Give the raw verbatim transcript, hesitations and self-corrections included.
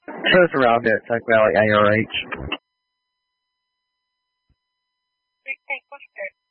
Shows around there at Tug Valley A R H. Great, thanks. What's your